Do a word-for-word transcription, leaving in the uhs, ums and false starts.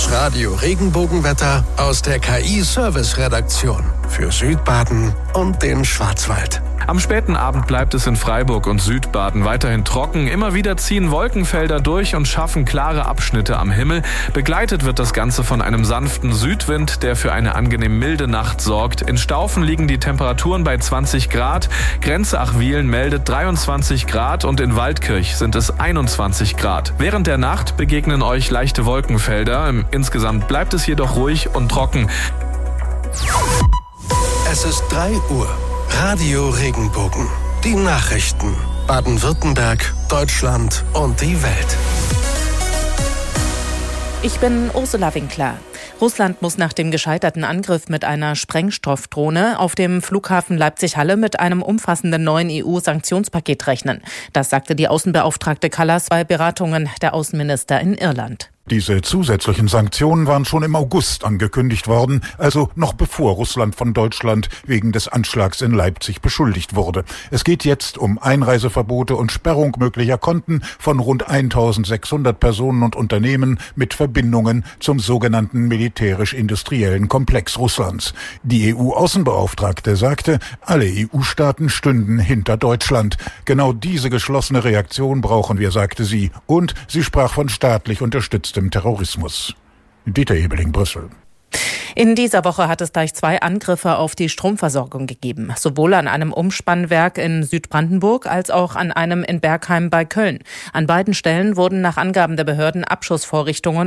Das Radio Regenbogenwetter aus der K I-Service-Redaktion für Südbaden und den Schwarzwald. Am späten Abend bleibt es in Freiburg und Südbaden weiterhin trocken. Immer wieder ziehen Wolkenfelder durch und schaffen klare Abschnitte am Himmel. Begleitet wird das Ganze von einem sanften Südwind, der für eine angenehm milde Nacht sorgt. In Staufen liegen die Temperaturen bei zwanzig Grad. Grenze Achwielen meldet dreiundzwanzig Grad und in Waldkirch sind es einundzwanzig Grad. Während der Nacht begegnen euch leichte Wolkenfelder. Insgesamt bleibt es jedoch ruhig und trocken. Es ist drei Uhr. Radio Regenbogen. Die Nachrichten. Baden-Württemberg, Deutschland und die Welt. Ich bin Ursula Winkler. Russland muss nach dem gescheiterten Angriff mit einer Sprengstoffdrohne auf dem Flughafen Leipzig-Halle mit einem umfassenden neuen E U-Sanktionspaket rechnen. Das sagte die Außenbeauftragte Kallas bei Beratungen der Außenminister in Irland. Diese zusätzlichen Sanktionen waren schon im August angekündigt worden, also noch bevor Russland von Deutschland wegen des Anschlags in Leipzig beschuldigt wurde. Es geht jetzt um Einreiseverbote und Sperrung möglicher Konten von rund eintausendsechshundert Personen und Unternehmen mit Verbindungen zum sogenannten militärisch-industriellen Komplex Russlands. Die E U-Außenbeauftragte sagte, alle E U-Staaten stünden hinter Deutschland. Genau diese geschlossene Reaktion brauchen wir, sagte sie, und sie sprach von staatlich unterstütztem Terrorismus. Dieter Ebeling, Brüssel. In dieser Woche hat es gleich zwei Angriffe auf die Stromversorgung gegeben. Sowohl an einem Umspannwerk in Südbrandenburg als auch an einem in Bergheim bei Köln. An beiden Stellen wurden nach Angaben der Behörden Abschussvorrichtungen